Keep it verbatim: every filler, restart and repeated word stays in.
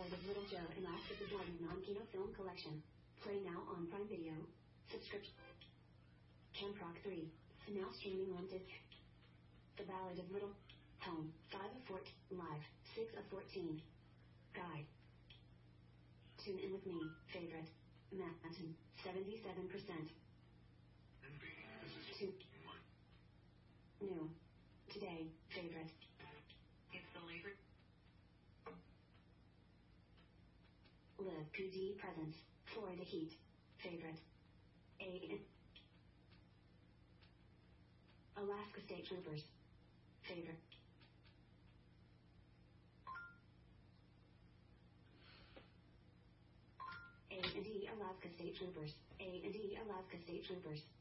Ballad of Little Joe and Last of the Jordan non-Kino film collection. Play now on Prime Video. Subscription. Camp Rock three. Now streaming on disc. The Ballad of Little. Home. five of fourteen. Live. six of fourteen. Guide. Tune in with me. Favorite. Manton. seventy-seven percent. Two. New. Today. Favorite. It's the labor. Live P D Presence. Florida Heat. Favorite. A. Alaska State Troopers. Favorite. A and E Alaska State Troopers. A and E Alaska State Troopers.